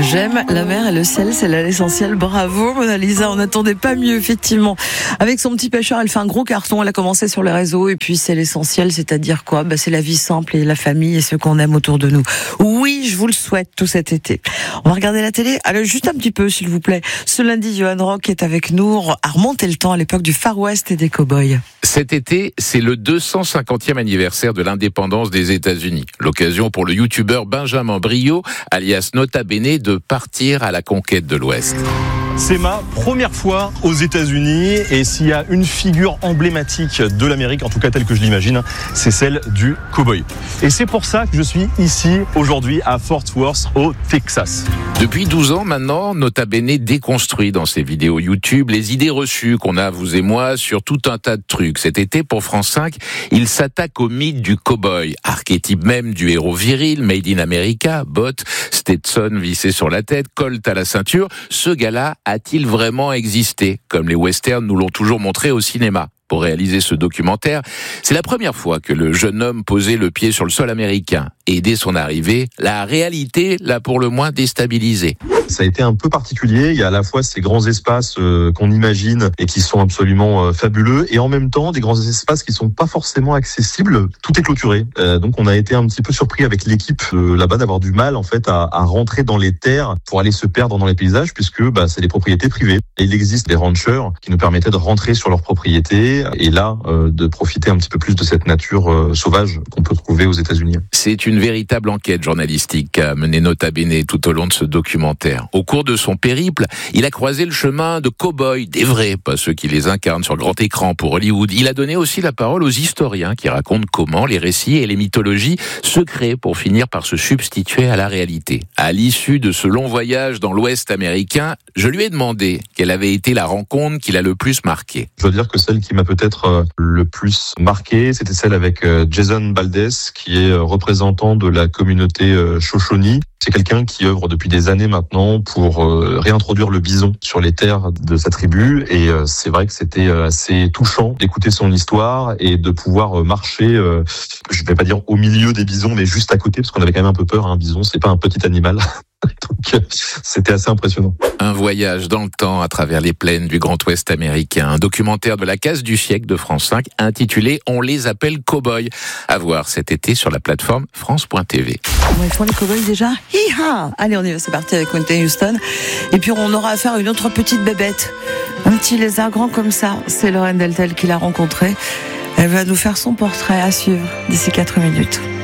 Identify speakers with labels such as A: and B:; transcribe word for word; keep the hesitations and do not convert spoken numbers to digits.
A: J'aime la mer et le ciel, c'est là l'essentiel. Bravo Mona Lisa, on n'attendait pas mieux effectivement. Avec son petit pêcheur, elle fait un gros carton, elle a commencé sur les réseaux et puis c'est l'essentiel, c'est-à-dire quoi ? Bah, c'est la vie simple et la famille et ceux qu'on aime autour de nous. Oui, je vous le souhaite tout cet été. On va regarder la télé. Allez, juste un petit peu s'il vous plaît. Ce lundi, Johan Rock est avec nous à remonter le temps à l'époque du Far West et des cow-boys.
B: Cet été, c'est le deux cent cinquantième anniversaire de l'indépendance des États-Unis. L'occasion pour le youtubeur Benjamin Briot, alias Nota Bene, de partir à la conquête de l'Ouest.
C: C'est ma première fois aux États-Unis et s'il y a une figure emblématique de l'Amérique, en tout cas telle que je l'imagine, c'est celle du cow-boy. Et c'est pour ça que je suis ici aujourd'hui à Fort Worth au Texas.
B: Depuis douze ans maintenant, Nota Bene déconstruit dans ses vidéos YouTube les idées reçues qu'on a, vous et moi, sur tout un tas de trucs. Cet été, pour France cinq, il s'attaque au mythe du cow-boy, archétype même du héros viril, made in America, bottes, Stetson vissé sur la tête, Colt à la ceinture. Ce gars-là a-t-il vraiment existé, comme les westerns nous l'ont toujours montré au cinéma ? Pour réaliser ce documentaire, c'est la première fois que le jeune homme posait le pied sur le sol américain. Et dès son arrivée, la réalité l'a pour le moins déstabilisé.
D: Ça a été un peu particulier. Il y a à la fois ces grands espaces euh, qu'on imagine et qui sont absolument euh, fabuleux, et en même temps des grands espaces qui sont pas forcément accessibles. Tout est clôturé. Euh, donc on a été un petit peu surpris avec l'équipe euh, là-bas d'avoir du mal en fait à, à rentrer dans les terres pour aller se perdre dans les paysages, puisque bah, c'est des propriétés privées. Et il existe des ranchers qui nous permettaient de rentrer sur leurs propriétés et là euh, de profiter un petit peu plus de cette nature euh, sauvage qu'on peut trouver aux États-Unis.
B: C'est une véritable enquête journalistique qu'a menée Nota Bene tout au long de ce documentaire. Au cours de son périple, il a croisé le chemin de cow-boys, des vrais, pas ceux qui les incarnent sur grand écran pour Hollywood. Il a donné aussi la parole aux historiens qui racontent comment les récits et les mythologies se créent pour finir par se substituer à la réalité. À l'issue de ce long voyage dans l'Ouest américain, je lui ai demandé quelle avait été la rencontre qui l'a le plus marqué.
D: Je dois dire que celle qui m'a peut-être le plus marqué, c'était celle avec Jason Valdez, qui est représentant de la communauté Shoshone. C'est quelqu'un qui œuvre depuis des années maintenant pour euh, réintroduire le bison sur les terres de sa tribu, et euh, c'est vrai que c'était assez touchant d'écouter son histoire et de pouvoir marcher, euh, je vais pas dire au milieu des bisons, mais juste à côté, parce qu'on avait quand même un peu peur. Un bison, c'est pas un petit animal. Donc, c'était assez impressionnant.
B: Un voyage dans le temps à travers les plaines du Grand Ouest américain. Un documentaire de la case du siècle de France cinq intitulé « On les appelle cow-boys ». À voir cet été sur la plateforme France point T V.
A: Bon, ils font les cow-boys déjà ? Hi-ha ! Allez, on y va, c'est parti avec Whitney Houston. Et puis on aura affaire à une autre petite bébête. Un petit lézard grand comme ça. C'est Lorraine Deltel qui l'a rencontré. Elle va nous faire son portrait à suivre d'ici quatre minutes.